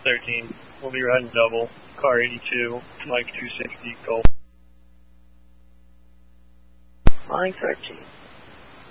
13. We'll be riding double. Car 82, Mike 260, Gulf. Mike 13.